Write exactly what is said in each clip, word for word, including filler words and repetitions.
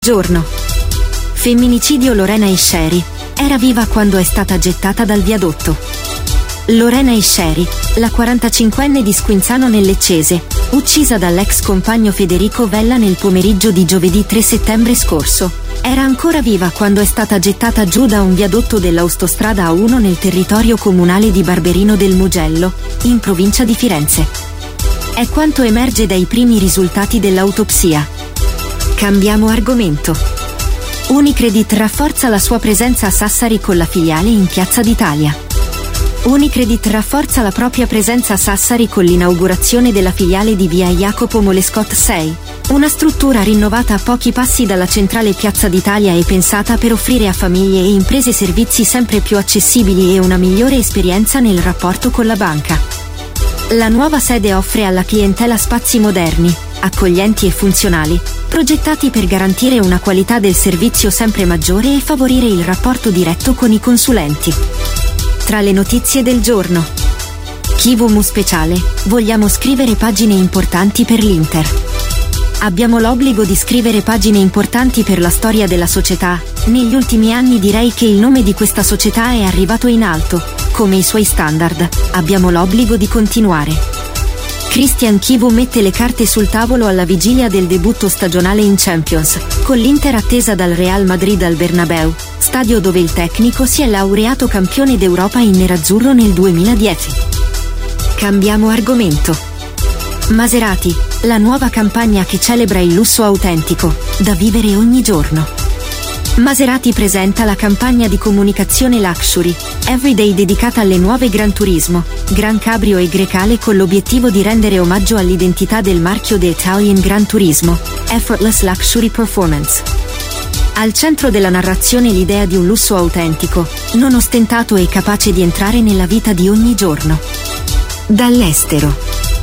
Giorno. Femminicidio Lorena Isceri. Era viva quando è stata gettata dal viadotto. Lorena Isceri, la quarantacinquenne di Squinzano nel Leccese, uccisa dall'ex compagno Federico Vella nel pomeriggio di giovedì tre settembre scorso, era ancora viva quando è stata gettata giù da un viadotto dell'autostrada A uno nel territorio comunale di Barberino del Mugello, in provincia di Firenze. È quanto emerge dai primi risultati dell'autopsia. Cambiamo argomento. Unicredit rafforza la sua presenza a Sassari con la filiale in Piazza d'Italia. Unicredit rafforza la propria presenza a Sassari con l'inaugurazione della filiale di via Jacopo Molescot sei, una struttura rinnovata a pochi passi dalla centrale Piazza d'Italia e pensata per offrire a famiglie e imprese servizi sempre più accessibili e una migliore esperienza nel rapporto con la banca. La nuova sede offre alla clientela spazi moderni, accoglienti e funzionali, progettati per garantire una qualità del servizio sempre maggiore e favorire il rapporto diretto con i consulenti. Tra le notizie del giorno. Kivumu speciale, vogliamo scrivere pagine importanti per l'Inter. Abbiamo l'obbligo di scrivere pagine importanti per la storia della società. Negli ultimi anni direi che il nome di questa società è arrivato in alto, come i suoi standard. Abbiamo l'obbligo di continuare. Christian Chivu mette le carte sul tavolo alla vigilia del debutto stagionale in Champions, con l'Inter attesa dal Real Madrid al Bernabeu, stadio dove il tecnico si è laureato campione d'Europa in nerazzurro nel duemiladieci. Cambiamo argomento. Maserati, la nuova campagna che celebra il lusso autentico, da vivere ogni giorno. Maserati presenta la campagna di comunicazione Luxury Everyday dedicata alle nuove Gran Turismo, Gran Cabrio e Grecale con l'obiettivo di rendere omaggio all'identità del marchio The Italian Gran Turismo, Effortless Luxury Performance. Al centro della narrazione l'idea di un lusso autentico, non ostentato e capace di entrare nella vita di ogni giorno. Dall'estero.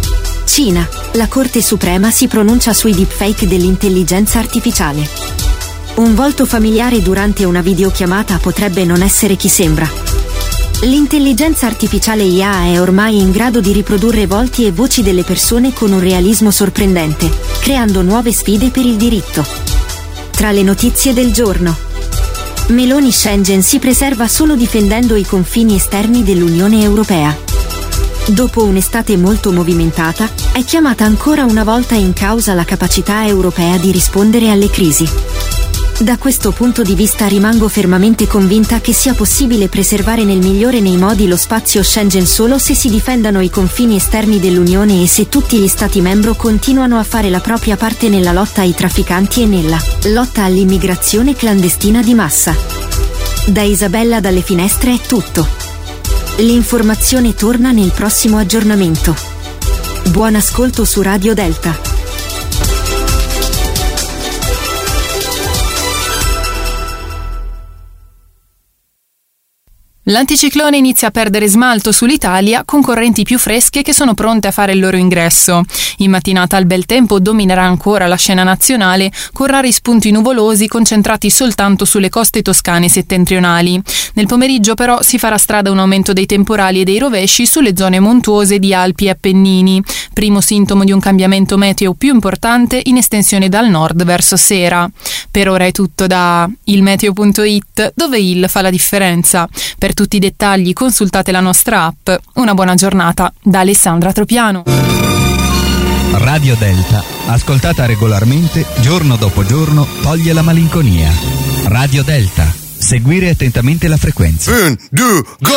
Cina, la Corte Suprema si pronuncia sui deepfake dell'intelligenza artificiale. Un volto familiare durante una videochiamata potrebbe non essere chi sembra. L'intelligenza artificiale I A è ormai in grado di riprodurre volti e voci delle persone con un realismo sorprendente, creando nuove sfide per il diritto. Tra le notizie del giorno. Meloni Schengen si preserva solo difendendo i confini esterni dell'Unione Europea. Dopo un'estate molto movimentata, è chiamata ancora una volta in causa la capacità europea di rispondere alle crisi. Da questo punto di vista rimango fermamente convinta che sia possibile preservare nel migliore nei modi lo spazio Schengen solo se si difendano i confini esterni dell'Unione e se tutti gli Stati membri continuano a fare la propria parte nella lotta ai trafficanti e nella lotta all'immigrazione clandestina di massa. Da Isabella dalle finestre è tutto. L'informazione torna nel prossimo aggiornamento. Buon ascolto su Radio Delta. L'anticiclone inizia a perdere smalto sull'Italia con correnti più fresche che sono pronte a fare il loro ingresso. In mattinata il bel tempo dominerà ancora la scena nazionale con rari spunti nuvolosi concentrati soltanto sulle coste toscane settentrionali. Nel pomeriggio però si farà strada un aumento dei temporali e dei rovesci sulle zone montuose di Alpi e Appennini, primo sintomo di un cambiamento meteo più importante in estensione dal nord verso sera. Per ora è tutto da il meteo punto it, dove il fa la differenza. Per tutti i dettagli consultate la nostra app. Una buona giornata da Alessandra Tropiano. Radio Delta, ascoltata regolarmente, giorno dopo giorno, toglie la malinconia. Radio Delta, seguire attentamente la frequenza. Un, due, go!